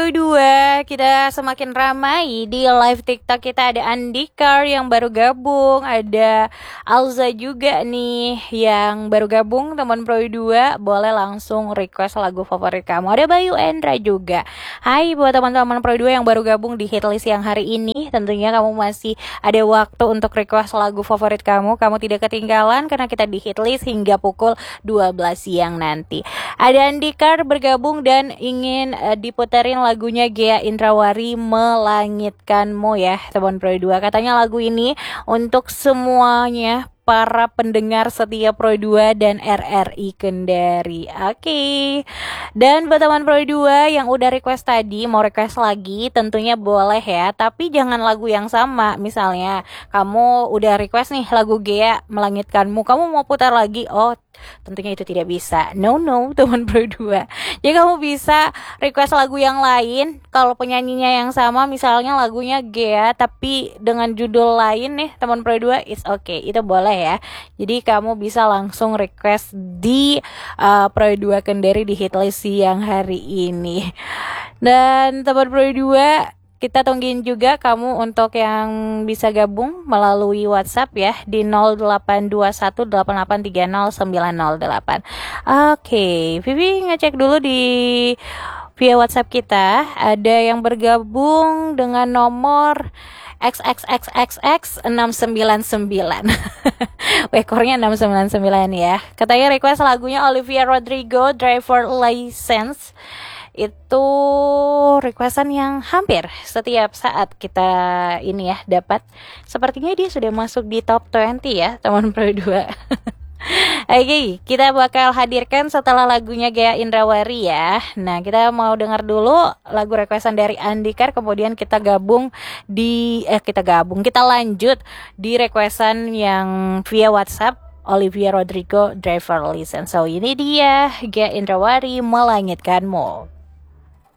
Pro 2, kita semakin ramai di live TikTok. Kita ada Andikar yang baru gabung, ada Alza juga nih yang baru gabung. Teman Pro 2, boleh langsung request lagu favorit kamu. Ada Bayu Endra juga. Hai buat teman-teman Pro 2 yang baru gabung di hitlist yang hari ini. Tentunya kamu masih ada waktu untuk request lagu favorit kamu. Kamu tidak ketinggalan karena kita di hitlist hingga pukul 12 siang nanti. Ada Andikar bergabung dan ingin diputerin lagunya Ghea Indrawari, Melangitkanmu ya teman Pro 2. Katanya lagu ini untuk semuanya para pendengar setia Pro 2 dan RRI Kendari. Oke. Dan buat teman Pro 2 yang udah request tadi, mau request lagi tentunya boleh ya, tapi jangan lagu yang sama. Misalnya kamu udah request nih lagu Ghea Melangitkanmu, kamu mau putar lagi, oh tentunya itu tidak bisa. No teman Pro 2. Jadi kamu bisa request lagu yang lain kalau penyanyinya yang sama, misalnya lagunya Ghea tapi dengan judul lain nih teman Pro 2, it's okay, itu boleh ya. Jadi kamu bisa langsung request di Pro 2 Kendari di hitlist yang hari ini. Dan teman Pro 2, kita tungguin juga kamu untuk yang bisa gabung melalui WhatsApp ya di 082188309008. Oke, Vivi ngecek dulu di via WhatsApp kita, ada yang bergabung dengan nomor XXXXX699. Ekornya 699 ya. Katanya request lagunya Olivia Rodrigo, Driver License. Itu requestan yang hampir setiap saat kita ini ya dapat. Sepertinya dia sudah masuk di top 20 ya teman Pro 2. Oke, kita bakal hadirkan setelah lagunya Ghea Indrawari ya. Nah, kita mau dengar dulu lagu requestan dari Andikar, kemudian kita lanjut di requestan yang via WhatsApp Olivia Rodrigo, Driver License. So ini dia Ghea Indrawari, Melangitkanmu.